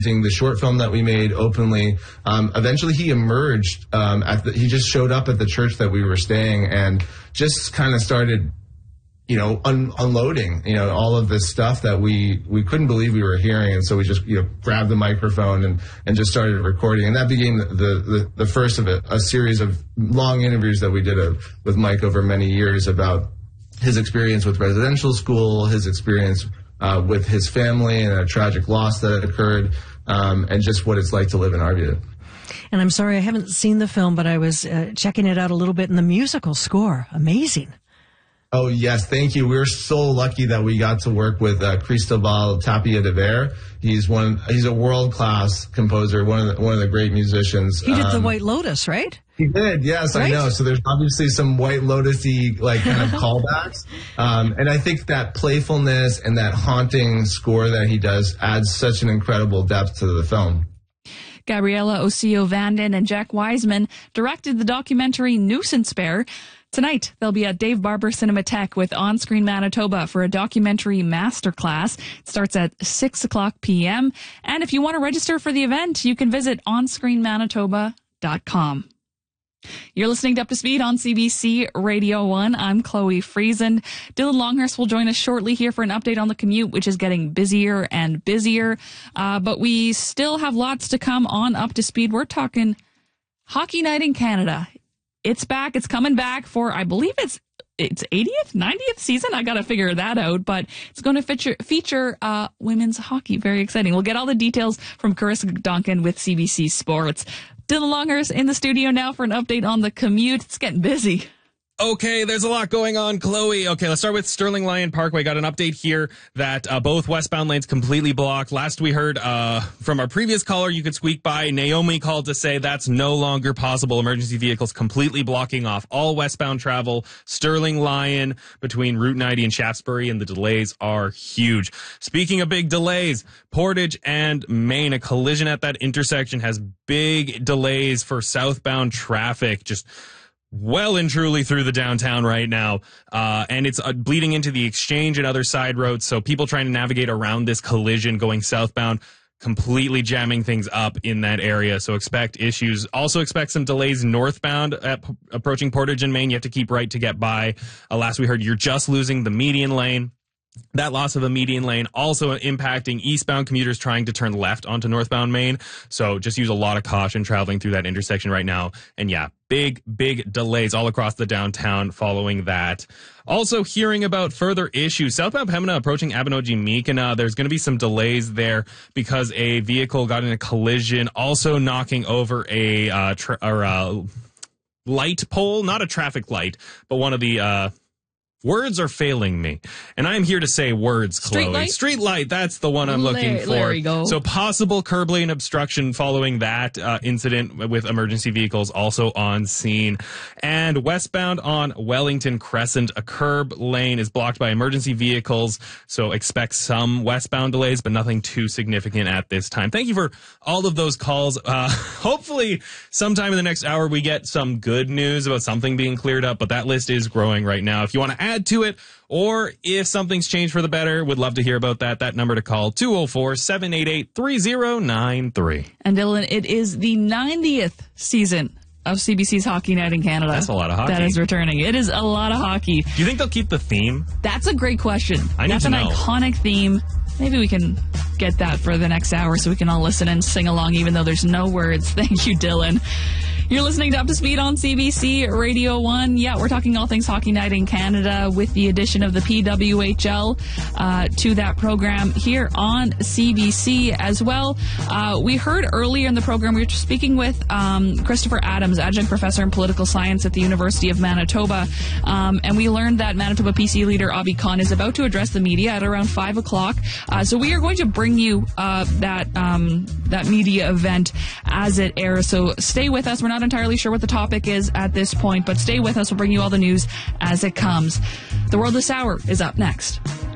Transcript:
the short film that we made openly. Eventually he emerged, he just showed up at the church that we were staying and just kind of started, unloading, all of this stuff that we couldn't believe we were hearing. And so we just, grabbed the microphone and just started recording. And that became the first of a series of long interviews that we did with Mike over many years about his experience with residential school, his experience with his family and a tragic loss that occurred, and just what it's like to live in Arvida. And I'm sorry, I haven't seen the film, but I was checking it out a little bit, and the musical score, amazing. Oh, yes, thank you. We're so lucky that we got to work with Cristobal Tapia de Ver. He's a world-class composer, one of the great musicians. He did the White Lotus, right? He did, yes, right? I know. So there's obviously some White Lotus-y kind of callbacks. And I think that playfulness and that haunting score that he does adds such an incredible depth to the film. Gabriella Osio Vanden and Jack Wiseman directed the documentary Nuisance Bear. Tonight, they'll be at Dave Barber Cinematheque with On Screen Manitoba for a documentary masterclass. It starts at 6 o'clock p.m. And if you want to register for the event, you can visit onscreenmanitoba.com. You're listening to Up to Speed on CBC Radio 1. I'm Chloe Friesen. Dylan Longhurst will join us shortly here for an update on the commute, which is getting busier and busier. But we still have lots to come on Up to Speed. We're talking Hockey Night in Canada. It's back. It's coming back for, I believe it's 80th, 90th season. I got to figure that out, but it's going to feature women's hockey. Very exciting. We'll get all the details from Carissa Duncan with CBC Sports. Dylan Longhurst in the studio now for an update on the commute. It's getting busy. Okay, there's a lot going on, Chloe. Okay, let's start with Sterling Lyon Parkway. Got an update here that both westbound lanes completely blocked. Last we heard from our previous caller, you could squeak by. Naomi called to say that's no longer possible. Emergency vehicles completely blocking off all westbound travel. Sterling Lyon between Route 90 and Shaftesbury, and the delays are huge. Speaking of big delays, Portage and Maine, a collision at that intersection has big delays for southbound traffic. Just well and truly through the downtown right now. And it's bleeding into the Exchange and other side roads. So people trying to navigate around this collision going southbound, completely jamming things up in that area. So expect issues. Also expect some delays northbound approaching Portage and Maine. You have to keep right to get by. Last we heard, you're just losing the median lane. That loss of a median lane also impacting eastbound commuters trying to turn left onto northbound Maine. So just use a lot of caution traveling through that intersection right now. And yeah, big delays all across the downtown following that. Also hearing about further issues. Southbound Pembina approaching Abinogi-Meekina. There's going to be some delays there because a vehicle got in a collision, also knocking over a light pole, not a traffic light, but one of the words are failing me. And I'm here to say words, Chloe. Street light, that's the one I'm looking for. There we go. So possible curb lane obstruction following that incident with emergency vehicles also on scene. And westbound on Wellington Crescent, a curb lane is blocked by emergency vehicles. So expect some westbound delays, but nothing too significant at this time. Thank you for all of those calls. Hopefully sometime in the next hour we get some good news about something being cleared up, but that list is growing right now. If you want to add to it, or if something's changed for the better, would love to hear about that. That number to call, 204-788-3093. And Dylan, it is the 90th season of CBC's Hockey Night in Canada. That's a lot of hockey. That is returning. It is a lot of hockey. Do you think they'll keep the theme? That's a great question. That's an iconic theme. Maybe we can get that for the next hour so we can all listen and sing along even though there's no words. Thank you, Dylan. You're listening to Up to Speed on CBC Radio 1. Yeah, we're talking all things Hockey Night in Canada with the addition of the PWHL to that program here on CBC as well. We heard earlier in the program, we were speaking with Christopher Adams, adjunct professor in political science at the University of Manitoba. And we learned that Manitoba PC leader Avi Khan is about to address the media at around 5 o'clock. So we are going to bring you that media event as it airs. So stay with us. We're not entirely sure what the topic is at this point, but stay with us. We'll bring you all the news as it comes. The World This Hour is up next.